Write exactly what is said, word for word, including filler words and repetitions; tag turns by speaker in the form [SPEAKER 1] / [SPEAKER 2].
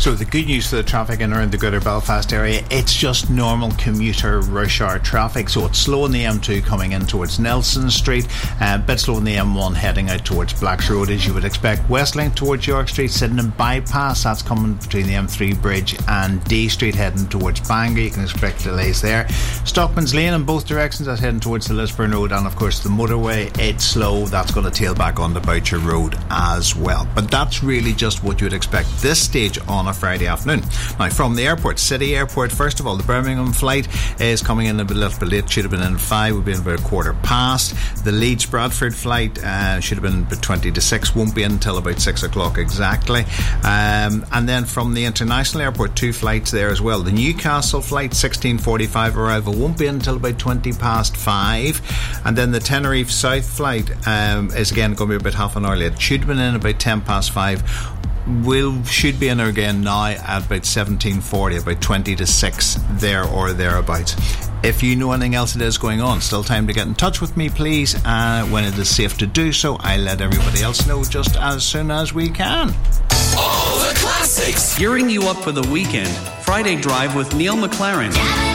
[SPEAKER 1] So the good news for the traffic in around the Greater Belfast area, it's just normal commuter rush hour traffic. So it's slow on the M two coming in towards Nelson Street, a bit slow on the M one heading out towards Blacks Road as you would expect. Westlink towards York Street, Sydenham bypass, that's coming between the M three bridge and D Street heading towards Bangor. You can expect delays there. Stockman's Lane in both directions, that's heading towards the Lisburn Road, and of course the motorway, it's slow, that's going to tail back onto Boucher Road as well. But that's really just what you would expect this stage on a Friday afternoon. Now from the airport, City Airport, first of all, the Birmingham flight is coming in a little bit late, should have been in five, we've been about a quarter past. The Leeds Bradford flight uh, should have been about twenty to six, won't be in until about six o'clock exactly. Um, and then from the international airport, two flights there as well. The Newcastle flight, sixteen forty-five arrival, won't be in until about twenty past five. And then the Tenerife South flight um, is again going to be about half an hour late, should have been in about ten past five. Will should be in there again now at about seventeen forty, about twenty to six there or thereabouts. If you know anything else that is going on, still time to get in touch with me, please. Uh, when it is safe to do so, I'll let everybody else know just as soon as we can.
[SPEAKER 2] All the classics, gearing you up for the weekend. Friday Drive with Neil McLaren.